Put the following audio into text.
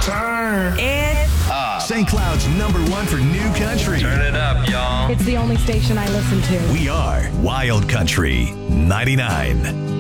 Turn it up. St. Cloud's #1 for new country. Turn it up, y'all. It's the only station I listen to. We are Wild Country 99.